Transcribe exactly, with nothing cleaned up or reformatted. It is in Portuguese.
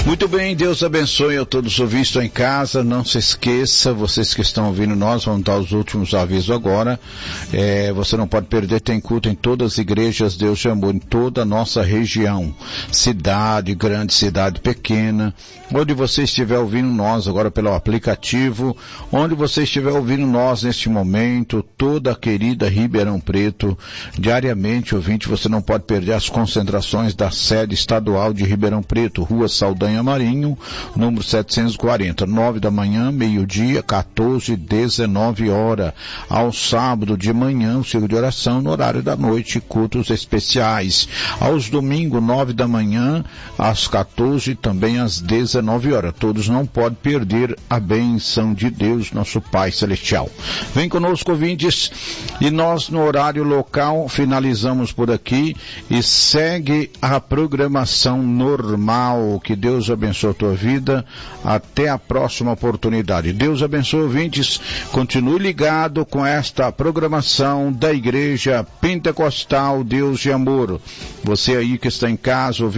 Muito bem, Deus abençoe a todos os ouvintes que estão em casa. Não se esqueça, vocês que estão ouvindo nós, vamos dar os últimos avisos agora. É, você não pode perder, tem culto em todas as igrejas Deus de Amor, em toda a nossa região. Cidade grande, cidade pequena. Onde você estiver ouvindo nós agora pelo aplicativo, onde você estiver ouvindo nós neste momento, toda a querida Ribeirão Preto, diariamente, ouvinte, você não pode perder as concentrações da sede estadual de Ribeirão Preto, Rua Saldanha Marinho, número setecentos e quarenta, nove da manhã, meio-dia, quatorze, dezenove horas. Ao sábado de manhã, o círculo de oração, no horário da noite, cultos especiais. Aos domingos, nove da manhã, às quatorze e também às dezenove horas. Todos não podem perder a bênção de Deus, nosso Pai Celestial. Vem conosco, ouvintes, e nós no horário local finalizamos por aqui e segue a programação normal. Que Deus abençoe a tua vida. Até a próxima oportunidade. Deus abençoe, ouvintes. Continue ligado com esta programação da Igreja Pentecostal Deus de Amor. Você aí que está em casa, ouvindo